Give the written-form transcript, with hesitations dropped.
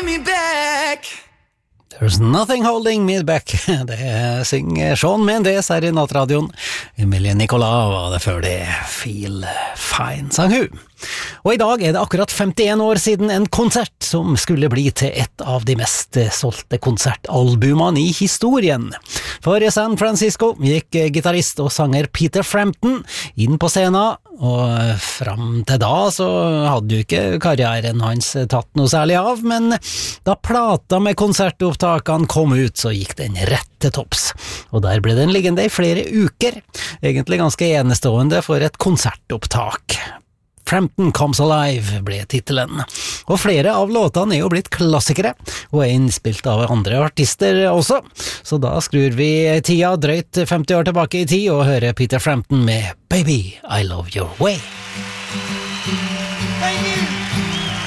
me back. There's nothing holding me back. Det synger Shawn Mendes her i Nattradioen. Emilie Nicolas var det før det. Feel fine, sang hun. Og i dag er det akkurat 51 år siden en konsert som skulle bli til et av de mest solgte konsertalbumene i historien. For i San Francisco gikk gitarist og sanger Peter Frampton inn på scenen, og fram til da så hadde jo ikke karrieren hans tatt noe særlig av, men da plata med konsertopptakene kom ut, så gikk den rett til topps. Og der ble den liggende i flere uker, egentlig ganske enestående for et konsertopptak. Frampton Comes Alive ble titelen, og flere av låtene er jo blitt klassikere, og er innspilt av andre artister også, så da skrur vi tida drøyt 50 år tilbake i tid og hører Peter Frampton med Baby, I Love Your Way.